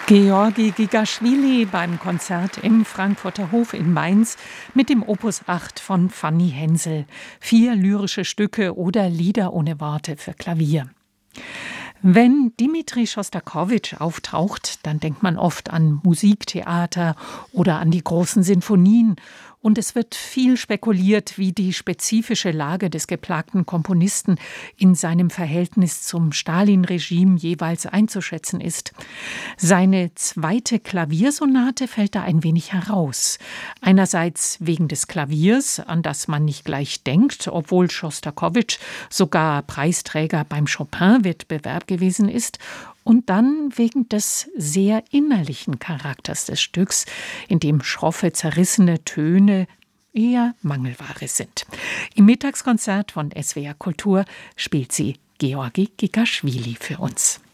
Georgi Gigaschwili beim Konzert im Frankfurter Hof in Mainz mit dem Opus 8 von Fanny Hensel. 4 lyrische Stücke oder Lieder ohne Worte für Klavier. Wenn Dmitri Schostakowitsch auftaucht, dann denkt man oft an Musiktheater oder an die großen Sinfonien. Und es wird viel spekuliert, wie die spezifische Lage des geplagten Komponisten in seinem Verhältnis zum Stalin-Regime jeweils einzuschätzen ist. Seine 2. Klaviersonate fällt da ein wenig heraus. Einerseits wegen des Klaviers, an das man nicht gleich denkt, obwohl Schostakowitsch sogar Preisträger beim Chopin-Wettbewerb gewesen ist, und dann wegen des sehr innerlichen Charakters des Stücks, in dem schroffe, zerrissene Töne eher Mangelware sind. Im Mittagskonzert von SWR Kultur spielt sie Georgi Gigaschwili für uns.